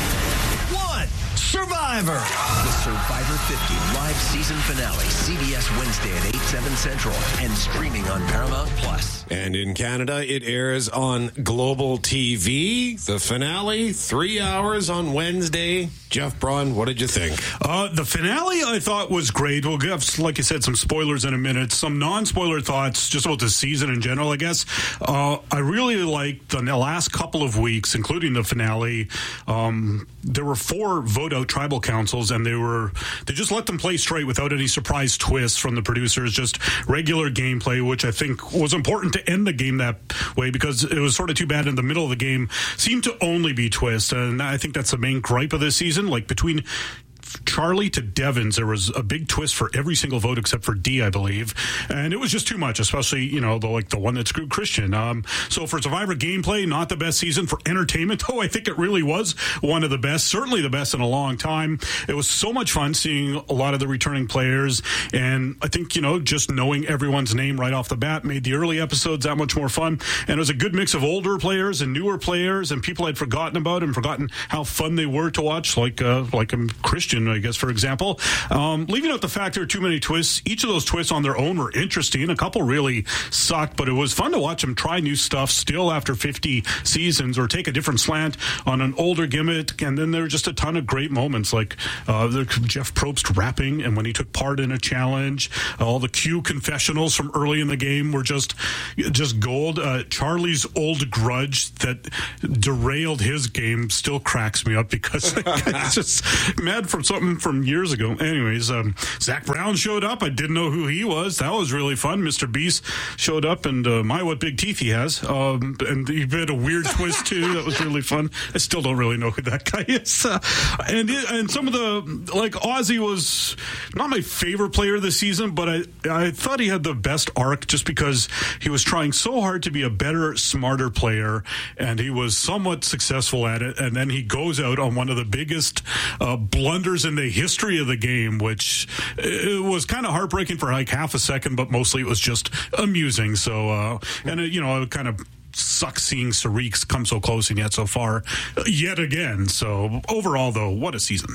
Survivor. The Survivor fifty live season finale. C B S Wednesday at eight, seven Central and streaming on Paramount Plus. And in Canada, it airs on Global T V. The finale, three hours on Wednesday. Jeff Braun, what did you think? Uh, the finale I thought was great. We'll give, like I said, some spoilers in a minute. Some non-spoiler thoughts just about the season in general, I guess. Uh, I really liked the last couple of weeks, including the finale. Um, there were four vote-out tribal councils, and they were they just let them play straight without any surprise twists from the producers, just regular gameplay, which I think was important to end the game that way because it was sort of too bad in the middle of the game seemed to only be twists, and I think that's the main gripe of this season. Like between Charlie to Devins, there was a big twist for every single vote except for D, I believe, and it was just too much, especially, you know, the like the one that screwed Christian. Um, so for Survivor gameplay, not the best season. For entertainment, though, I think it really was one of the best, certainly the best in a long time. It was so much fun seeing a lot of the returning players, and I think, you know, just knowing everyone's name right off the bat made the early episodes that much more fun, and it was a good mix of older players and newer players and people I'd forgotten about and forgotten how fun they were to watch, like uh, like um, Christian, I guess, for example. Um, leaving out the fact there are too many twists. Each of those twists on their own were interesting. A couple really sucked, but it was fun to watch them try new stuff still after fifty seasons, or take a different slant on an older gimmick. And then there were just a ton of great moments, like uh, the Jeff Probst rapping, and when he took part in a challenge. All the Q confessionals from early in the game were just just gold. Uh, Charlie's old grudge that derailed his game still cracks me up because it's just mad from something from years ago. Anyways, um, Zach Brown showed up. I didn't know who he was. That was really fun. Mister Beast showed up, and uh, my, what big teeth he has. Um, and he had a weird twist, too. That was really fun. I still don't really know who that guy is. Uh, and it, and some of the, like, Ozzy was not my favorite player this season, but I, I thought he had the best arc just because he was trying so hard to be a better, smarter player, and he was somewhat successful at it. And then he goes out on one of the biggest uh, blunders in the history of the game, which it was kind of heartbreaking for like half a second, but mostly it was just amusing. So, uh, and it, you know, it kind of sucks seeing Sariq come so close and yet so far uh, yet again. So overall, though, what a season.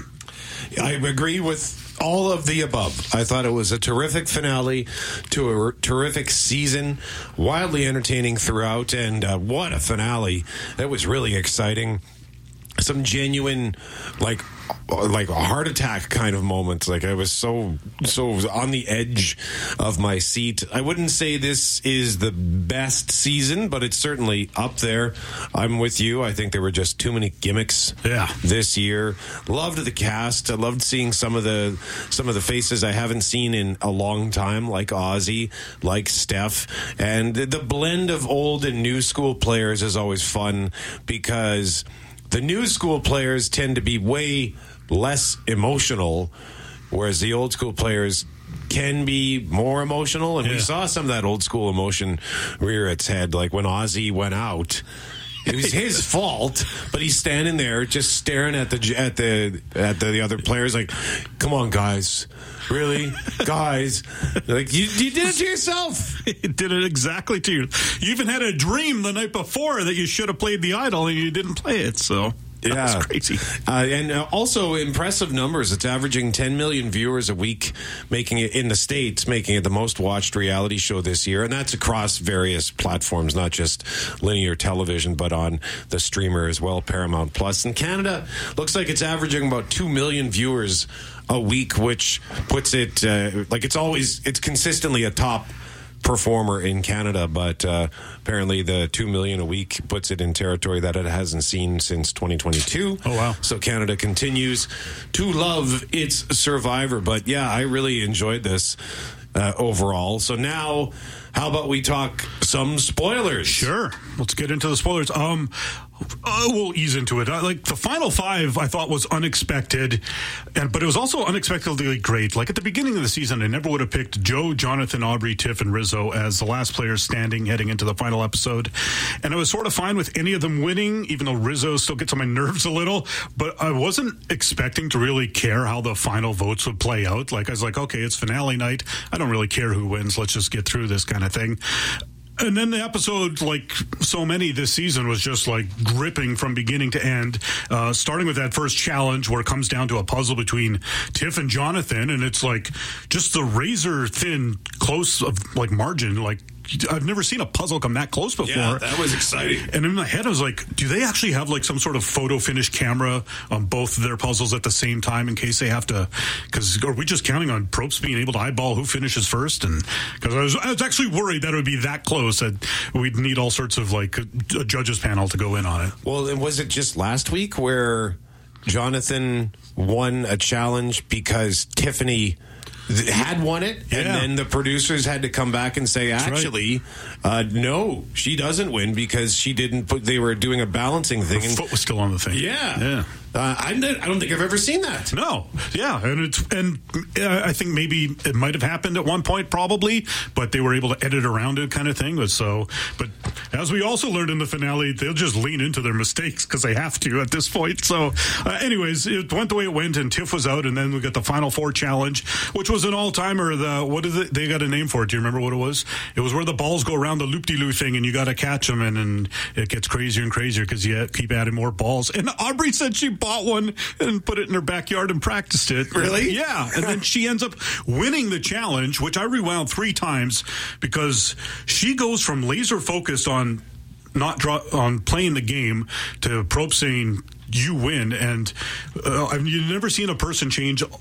I agree with all of the above. I thought it was a terrific finale to a terrific season, wildly entertaining throughout, and uh, what a finale. That was really exciting. Some genuine, like, like a heart attack kind of moments. Like, I was so, so on the edge of my seat. I wouldn't say this is the best season, but it's certainly up there. I'm with you. I think there were just too many gimmicks yeah. this year. Loved the cast. I loved seeing some of the, some of the faces I haven't seen in a long time, like Ozzy, like Steph. And the blend of old and new school players is always fun because the new school players tend to be way less emotional, whereas the old school players can be more emotional. And yeah. we saw some of that old school emotion rear its head, like when Ozzy went out. It was his fault, but he's standing there just staring at the at the at the, the other players like, "Come on, guys, really, guys, like you, you did it to yourself. You did it exactly to you. You even had a dream the night before that you should have played the Idol and you didn't play it. So." That yeah, was crazy. Uh, and uh, also impressive numbers. It's averaging ten million viewers a week, making it in the States, making it the most watched reality show this year. And that's across various platforms, not just linear television, but on the streamer as well, Paramount Plus. In Canada, looks like it's averaging about two million viewers a week, which puts it uh, like it's always, it's consistently a top performer in Canada, but uh, apparently the two million a week puts it in territory that it hasn't seen since twenty twenty-two. Oh wow. So Canada continues to love its Survivor, but yeah, I really enjoyed this uh, overall. So now, how about we talk some spoilers? Sure. Let's get into the spoilers. Um, uh, we'll ease into it. I, like the final five, I thought was unexpected, and but it was also unexpectedly great. Like at the beginning of the season, I never would have picked Joe, Jonathan, Aubrey, Tiff, and Rizzo as the last players standing heading into the final episode, and I was sort of fine with any of them winning, even though Rizzo still gets on my nerves a little. But I wasn't expecting to really care how the final votes would play out. Like I was like, okay, it's finale night. I don't really care who wins. Let's just get through this kind of thing. And then the episode, like so many this season, was just like gripping from beginning to end, uh, starting with that first challenge where it comes down to a puzzle between Tiff and Jonathan. And it's like just the razor thin, close of like margin, like I've never seen a puzzle come that close before. Yeah, that was exciting. And in my head, I was like, do they actually have like some sort of photo finish camera on both their puzzles at the same time in case they have to? Because are we just counting on Probst being able to eyeball who finishes first? And because I was, I was actually worried that it would be that close that we'd need all sorts of like a, a judges panel to go in on it. Well, and was it just last week where Jonathan won a challenge because Tiffany had won it, and yeah. then the producers had to come back and say, actually, right. uh, no, she doesn't win because she didn't put, they were doing a balancing thing. Her and foot was still on the thing. Yeah. Yeah. Uh, I, I don't think I've ever seen that. No, yeah, and it's and uh, I think maybe it might have happened at one point, probably, but they were able to edit around it, kind of thing. But so, but as we also learned in the finale, they'll just lean into their mistakes because they have to at this point. So, uh, anyways, it went the way it went, and Tiff was out, and then we got the Final Four challenge, which was an all timer. The what is it? They got a name for it. Do you remember what it was? It was where the balls go around the loop-de-loo thing, and you got to catch them, and, and it gets crazier and crazier because you keep adding more balls. And Aubrey said she bought one and put it in her backyard and practiced it. Really? Yeah. And then she ends up winning the challenge, which I rewound three times because she goes from laser focused on not draw on playing the game to Probst saying you win. And uh, I've you've never seen a person change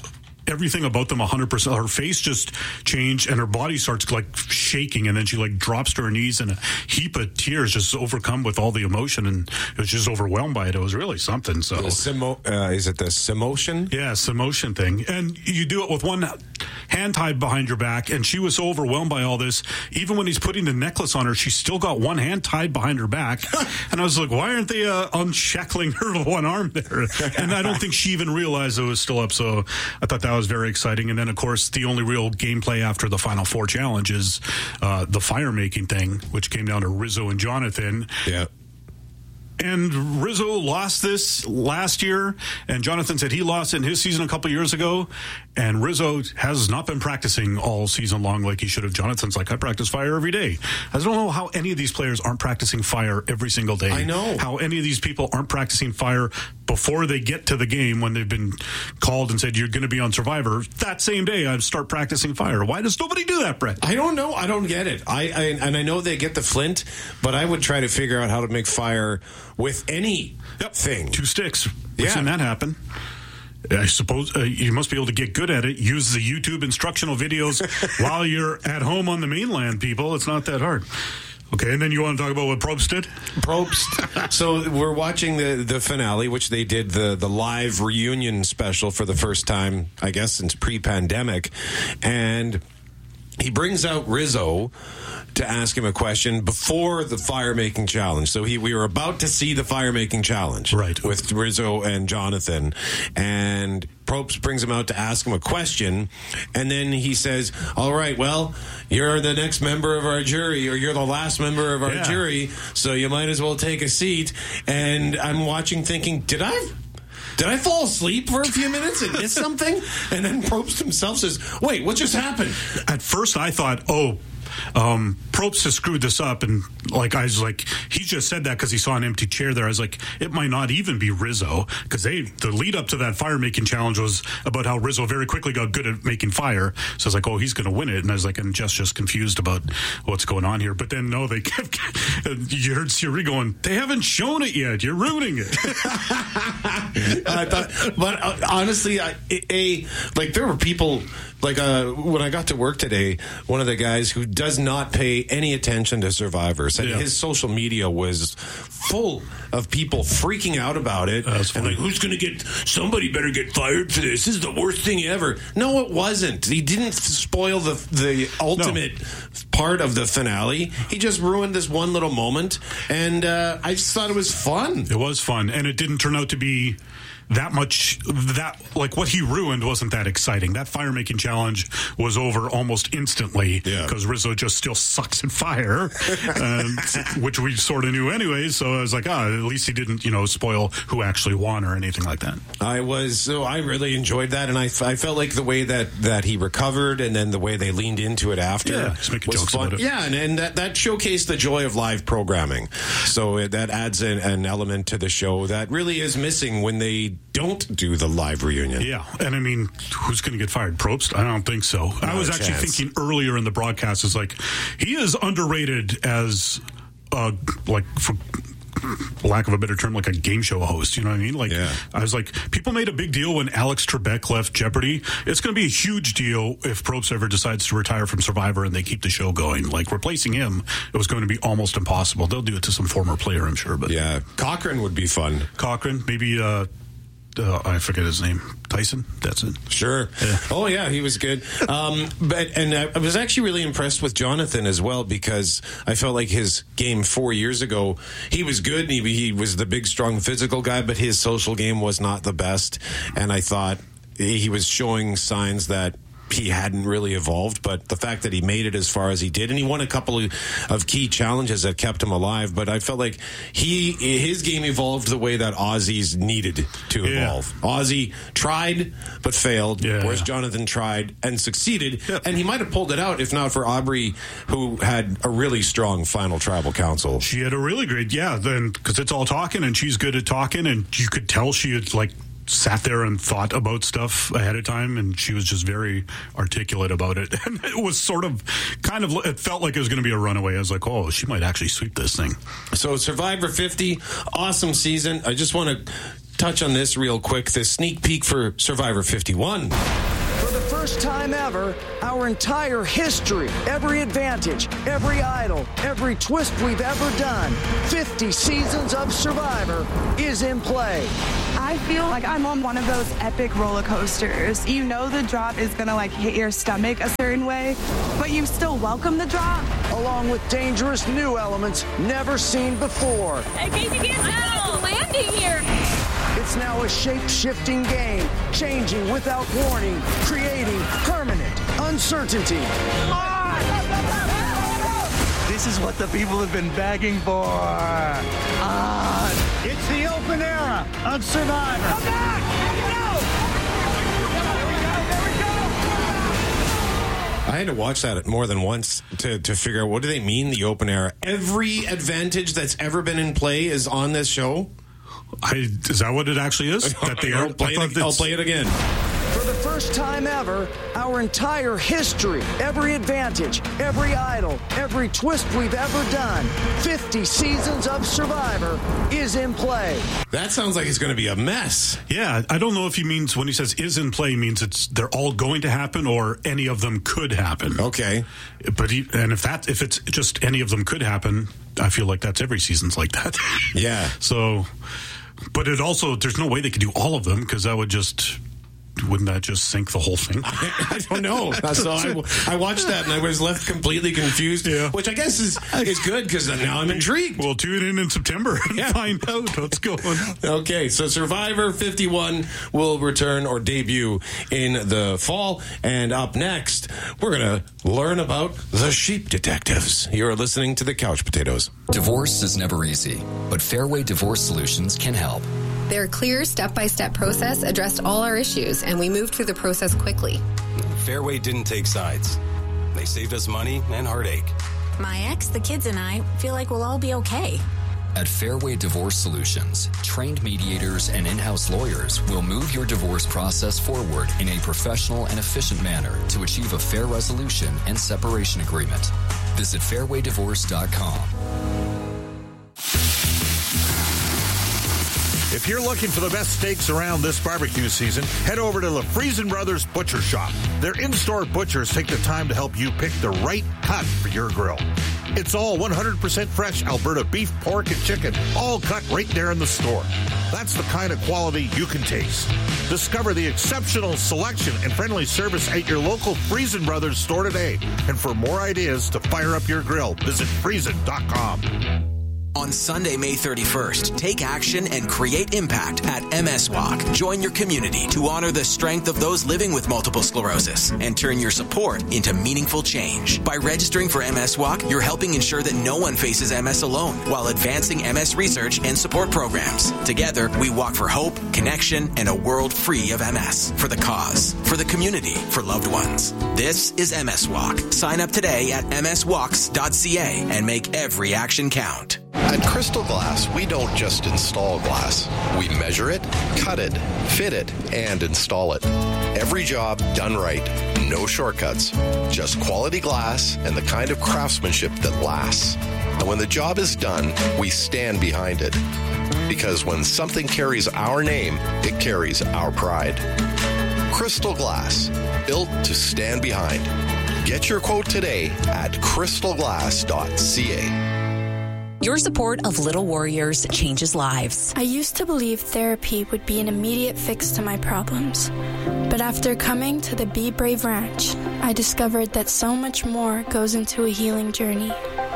everything about them one hundred percent. Her face just changed and her body starts like shaking, and then she like drops to her knees in a heap of tears, just overcome with all the emotion, and it was just overwhelmed by it. It was really something. So the Simo, uh, is it the Simotion? Yeah, Simotion thing. And you do it with one hand tied behind your back, and she was so overwhelmed by all this. Even when he's putting the necklace on her, she's still got one hand tied behind her back. And I was like, why aren't they uh, unshackling her one arm there? And I don't think she even realized it was still up. So I thought that was very exciting. And then, of course, the only real gameplay after the Final Four challenge is uh, the fire-making thing, which came down to Rizzo and Jonathan. Yeah. And Rizzo lost this last year, and Jonathan said he lost it in his season a couple years ago, and Rizzo has not been practicing all season long like he should have. Jonathan's like, I practice fire every day. I don't know how any of these players aren't practicing fire every single day. I know. How any of these people aren't practicing fire before they get to the game when they've been called and said, you're going to be on Survivor. That same day, I start practicing fire. Why does nobody do that, Brett? I don't know. I don't get it. I, I And I know they get the flint, but I would try to figure out how to make fire with any yep. thing. Two sticks. We've yeah. seen that happen. I suppose uh, you must be able to get good at it. Use the YouTube instructional videos while you're at home on the mainland, people. It's not that hard. Okay, and then you want to talk about what Probst did? Probst. So we're watching the, the finale, which they did the, the live reunion special for the first time, I guess, since pre-pandemic. And he brings out Rizzo to ask him a question before the fire-making challenge. So he, we were about to see the fire-making challenge right. with Rizzo and Jonathan. And Probst brings him out to ask him a question. And then he says, all right, well, you're the next member of our jury, or you're the last member of our yeah. jury, so you might as well take a seat. And I'm watching thinking, did I... Did I fall asleep for a few minutes and miss something? And then Probst himself says, wait, what just happened? At first I thought, oh, um, Probst has screwed this up. And like, I was like, he just said that because he saw an empty chair there. I was like, it might not even be Rizzo, because they, the lead up to that fire making challenge was about how Rizzo very quickly got good at making fire. So I was like, oh, he's going to win it. And I was like, and Jess just confused about what's going on here. But then no, they kept, you heard Siri going, they haven't shown it yet. You're ruining it. I thought, but uh, honestly, I, a like there were people like uh, when I got to work today. One of the guys who does not pay any attention to Survivor said yeah. his social media was full of people freaking out about it. That's and like, who's going to get? Somebody better get fired for this. This is the worst thing ever. No, it wasn't. He didn't spoil the the ultimate no. part of the finale. He just ruined this one little moment, and uh, I just thought it was fun. It was fun, and it didn't turn out to be that much, that like what he ruined wasn't that exciting. That fire making challenge was over almost instantly because yeah. Rizzo just still sucks at fire, um, which we sort of knew anyway. So I was like, ah, at least he didn't, you know, spoil who actually won or anything like that. I was, so I really enjoyed that, and I, I felt like the way that, that he recovered and then the way they leaned into it after yeah, just making was jokes fun. about it. Yeah, and, and that, that showcased the joy of live programming. So it, that adds an, an element to the show that really is missing when they don't do the live reunion. Yeah, and I mean, who's going to get fired? Probst? I don't think so. Not I was actually chance. thinking earlier in the broadcast, is like, he is underrated as, uh, like, for lack of a better term, like a game show host. You know what I mean? Like, yeah. I was like, people made a big deal when Alex Trebek left Jeopardy. It's going to be a huge deal if Probst ever decides to retire from Survivor and they keep the show going. Like, replacing him, it was going to be almost impossible. They'll do it to some former player, I'm sure. But yeah, Cochran would be fun. Cochran, maybe. Uh, Uh, I forget his name. Tyson? That's it. Sure. Yeah. Oh, yeah, he was good. Um, but and I was actually really impressed with Jonathan as well, because I felt like his game four years ago, he was good. He, he was the big, strong, physical guy, but his social game was not the best. And I thought he was showing signs that he hadn't really evolved, but the fact that he made it as far as he did, and he won a couple of, of key challenges that kept him alive, but I felt like he his game evolved the way that Ozzy's needed to yeah. evolve. Ozzy tried but failed, yeah. whereas Jonathan tried and succeeded, yeah. and he might have pulled it out if not for Aubrey, who had a really strong final tribal council. She had a really great, yeah, then because it's all talking, and she's good at talking, and you could tell she had, like, sat there and thought about stuff ahead of time, and she was just very articulate about it. And it was sort of, kind of, it felt like it was going to be a runaway. I was like, oh, she might actually sweep this thing. So Survivor fifty, awesome season. I just want to touch on this real quick, the sneak peek for Survivor fifty-one. first time ever, our entire history, every advantage, every idol, every twist we've ever done, fifty seasons of Survivor is in play. I feel like I'm on one of those epic roller coasters. You know the drop is gonna like hit your stomach a certain way, but you still welcome the drop. Along with dangerous new elements never seen before. Hey, Casey, get down! Landing here! It's now a shape-shifting game, changing without warning, creating permanent uncertainty. This is what the people have been begging for. Ah, it's the open era of Survivor. Come back! I had to watch that more than once to, to figure out what do they mean, the open era. Every advantage that's ever been in play is on this show. I, is that what it actually is? That they are. I'll, play it, I'll play it again. For the first time ever, our entire history, every advantage, every idol, every twist we've ever done, fifty seasons of Survivor is in play. That sounds like it's going to be a mess. Yeah, I don't know if he means when he says is in play means it's they're all going to happen or any of them could happen. Okay, but he, and if that if it's just any of them could happen, I feel like that's every season's like that. Yeah. So, but it also there's no way they could do all of them because that would just. Wouldn't that just sink the whole thing? I don't know. So I, I watched that and I was left completely confused, yeah. which I guess is is good because now I'm intrigued. We'll tune in in September and yeah. find out what's going on. Okay, so Survivor fifty-one will return or debut in the fall. And up next, we're going to learn about the Sheep Detectives. You're listening to the Couch Potatoes. Divorce is never easy, but Fairway Divorce Solutions can help. Their clear step-by-step process addressed all our issues, and we moved through the process quickly. Fairway didn't take sides. They saved us money and heartache. My ex, the kids, and I feel like we'll all be okay. At Fairway Divorce Solutions, trained mediators and in-house lawyers will move your divorce process forward in a professional and efficient manner to achieve a fair resolution and separation agreement. Visit fairway divorce dot com. If you're looking for the best steaks around this barbecue season, head over to the Friesen Brothers Butcher Shop. Their in-store butchers take the time to help you pick the right cut for your grill. It's all one hundred percent fresh Alberta beef, pork, and chicken, all cut right there in the store. That's the kind of quality you can taste. Discover the exceptional selection and friendly service at your local Friesen Brothers store today. And for more ideas to fire up your grill, visit friesen dot com. On Sunday, May thirty-first, take action and create impact at M S Walk. Join your community to honor the strength of those living with multiple sclerosis and turn your support into meaningful change. By registering for M S Walk, you're helping ensure that no one faces M S alone while advancing M S research and support programs. Together, we walk for hope, connection, and a world free of M S. For the cause, for the community, for loved ones. This is M S Walk. Sign up today at m s walks dot c a and make every action count. At Crystal Glass, we don't just install glass. We measure it, cut it, fit it, and install it. Every job done right. No shortcuts. Just quality glass and the kind of craftsmanship that lasts. And when the job is done, we stand behind it. Because when something carries our name, it carries our pride. Crystal Glass, built to stand behind. Get your quote today at crystal glass dot c a. Your support of Little Warriors changes lives. I used to believe therapy would be an immediate fix to my problems. But after coming to the Be Brave Ranch, I discovered that so much more goes into a healing journey.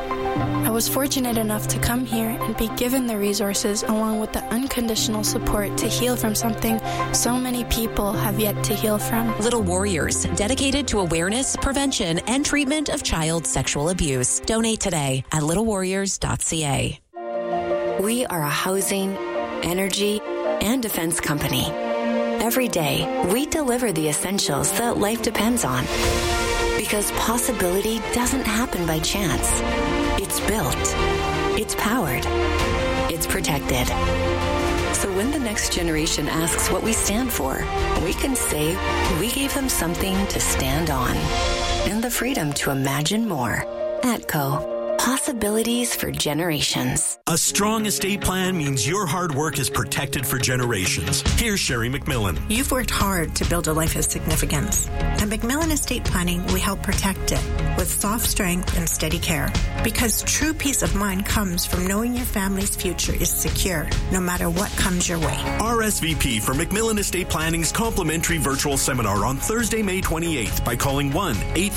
I was fortunate enough to come here and be given the resources along with the unconditional support to heal from something so many people have yet to heal from. Little Warriors, dedicated to awareness, prevention, and treatment of child sexual abuse. Donate today at little warriors dot c a. We are a housing, energy, and defense company. Every day, we deliver the essentials that life depends on. Because possibility doesn't happen by chance. It's built. It's powered. It's protected. So when the next generation asks what we stand for, we can say we gave them something to stand on and the freedom to imagine more. ATCO. Possibilities for generations. A strong estate plan means your hard work is protected for generations. Here's Sherry McMillan. You've worked hard to build a life of significance. At McMillan Estate Planning, we help protect it with soft strength and steady care. Because true peace of mind comes from knowing your family's future is secure, no matter what comes your way. R S V P for McMillan Estate Planning's complimentary virtual seminar on Thursday, May twenty-eighth by calling one eight